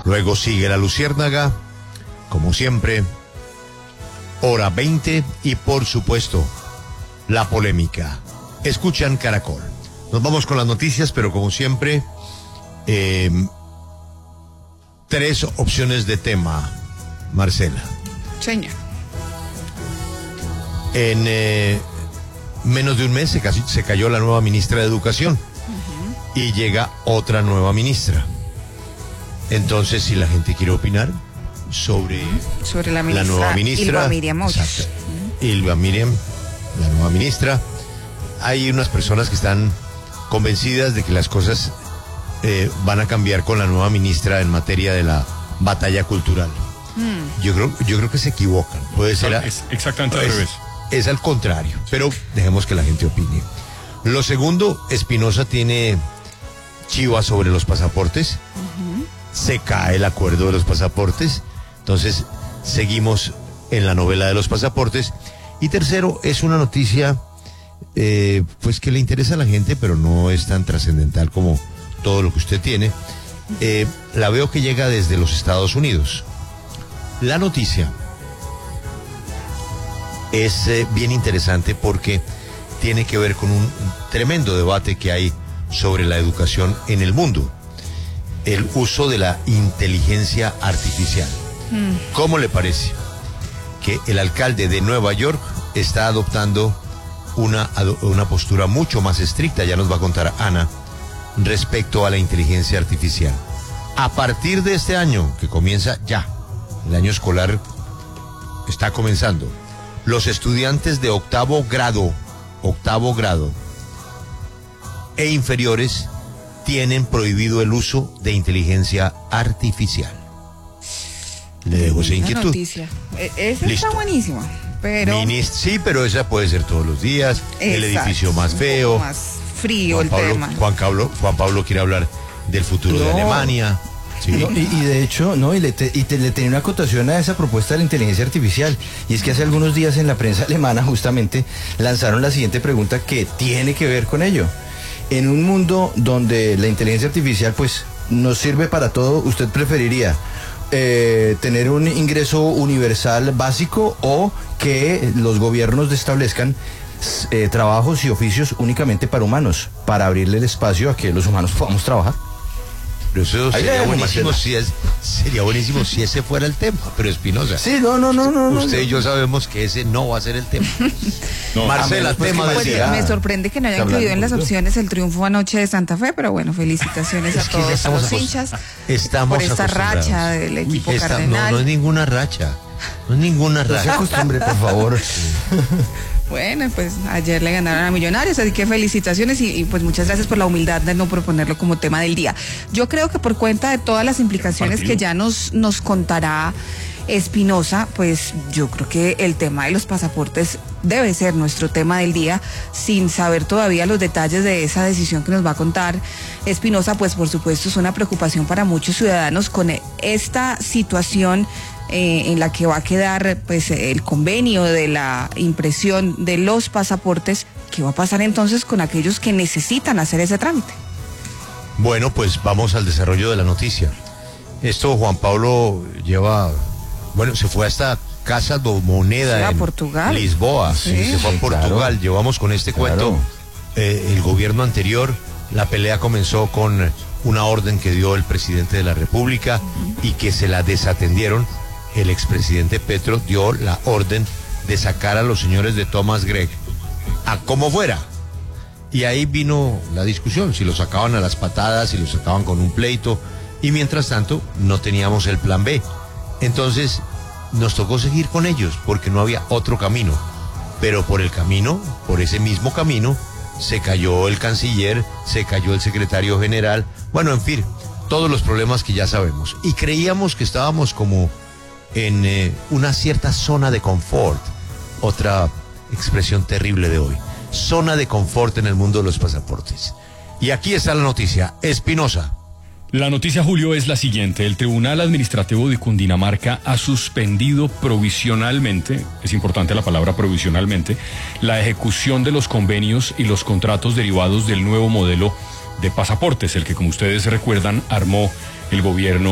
Luego sigue La Luciérnaga, como siempre, Hora 20 y por supuesto, la polémica. Escuchan Caracol. Nos vamos con las noticias, pero como siempre, 3 opciones de tema, Marcela. Señor. En menos de un mes se cayó la nueva ministra de Educación y llega otra nueva ministra. Entonces, si la gente quiere opinar sobre la nueva ministra, Ylva Miriam Hoyos. Ylva Miriam, la nueva ministra, hay unas personas que están convencidas de que las cosas van a cambiar con la nueva ministra en materia de la batalla cultural. Yo creo que se equivocan. Puede ser es exactamente al revés. Es al contrario, pero dejemos que la gente opine. Lo segundo, Espinosa tiene chivas sobre los pasaportes. Se cae el acuerdo de los pasaportes. Entonces, seguimos en la novela de los pasaportes. Y tercero, es una noticia pues que le interesa a la gente, pero no es tan trascendental como todo lo que usted tiene. La veo que llega desde los Estados Unidos. La noticia es bien interesante porque tiene que ver con un tremendo debate que hay sobre la educación en el mundo. El uso de la inteligencia artificial. ¿Cómo le parece que el alcalde de Nueva York está adoptando una postura mucho más estricta? Ya nos va a contar Ana respecto a la inteligencia artificial. A partir de este año, que comienza ya, el año escolar está comenzando, los estudiantes de octavo grado e inferiores tienen prohibido el uso de inteligencia artificial. Le dejo esa inquietud. Noticia. Esa está buenísima, pero... Sí, pero esa puede ser todos los días. Exacto. El edificio más feo. Más frío el tema. Juan Pablo quiere hablar del futuro de Alemania. Sí. No, y de hecho, le tenía una acotación a esa propuesta de la inteligencia artificial, y es que hace algunos días en la prensa alemana justamente lanzaron la siguiente pregunta que tiene que ver con ello. En un mundo donde la inteligencia artificial pues nos sirve para todo, ¿usted preferiría tener un ingreso universal básico o que los gobiernos establezcan trabajos y oficios únicamente para humanos, para abrirle el espacio a que los humanos podamos trabajar? Pero eso sería buenísimo si ese fuera el tema, pero Espinosa. Sí, no. Usted y yo sabemos que ese no va a ser el tema. Marcela, tema del día. Me sorprende que no haya incluido en las opciones el triunfo anoche de Santa Fe, pero bueno, felicitaciones a todos, a los hinchas por esta racha del equipo cardenal. No es ninguna racha. No se acostumbre, por favor. Bueno, pues ayer le ganaron a Millonarios, así que felicitaciones y pues muchas gracias por la humildad de no proponerlo como tema del día. Yo creo que por cuenta de todas las implicaciones que ya nos contará Espinosa, pues yo creo que el tema de los pasaportes debe ser nuestro tema del día, sin saber todavía los detalles de esa decisión que nos va a contar Espinosa. Pues por supuesto es una preocupación para muchos ciudadanos con esta situación en la que va a quedar pues el convenio de la impresión de los pasaportes. ¿Qué va a pasar entonces con aquellos que necesitan hacer ese trámite? Bueno, pues vamos al desarrollo de la noticia. Esto Juan Pablo se fue hasta Casa do Moneda en Portugal. Lisboa, se fue a Portugal. Claro. Llevamos con este cuento el gobierno anterior. La pelea comenzó con una orden que dio el presidente de la República y que se la desatendieron. El expresidente Petro dio la orden de sacar a los señores de Thomas Gregg a como fuera. Y ahí vino la discusión, si lo sacaban a las patadas, si lo sacaban con un pleito, y mientras tanto no teníamos el plan B. Entonces nos tocó seguir con ellos porque no había otro camino. Pero por ese mismo camino, se cayó el canciller, se cayó el secretario general, bueno, en fin, todos los problemas que ya sabemos. Y creíamos que estábamos como en una cierta zona de confort, otra expresión terrible de hoy, zona de confort en el mundo de los pasaportes. Y aquí está la noticia, Espinosa. La noticia, Julio, es la siguiente. El Tribunal Administrativo de Cundinamarca ha suspendido provisionalmente, es importante la palabra provisionalmente, la ejecución de los convenios y los contratos derivados del nuevo modelo de pasaportes, el que, como ustedes recuerdan, armó el gobierno